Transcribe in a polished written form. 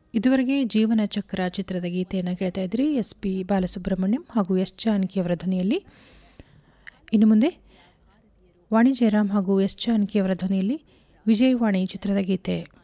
ಇದುವರೆಗೆ ಜೀವನ ಚಕ್ರ ಚಿತ್ರದ ಗೀತೆಯನ್ನು ಕೇಳ್ತಾ ಇದ್ರಿ ಎಸ್ ಪಿ ಬಾಲಸುಬ್ರಹ್ಮಣ್ಯಂ ಹಾಗೂ ಎಸ್ ಜಾನಕಿಯವರ ಧ್ವನಿಯಲ್ಲಿ. ಇನ್ನು ಮುಂದೆ ವಾಣಿ ಜಯರಾಮ್ ಹಾಗೂ ಎಸ್ ಜಾನಕಿಯವರ ಧ್ವನಿಯಲ್ಲಿ ವಿಜಯವಾಣಿ ಚಿತ್ರದ ಗೀತೆ.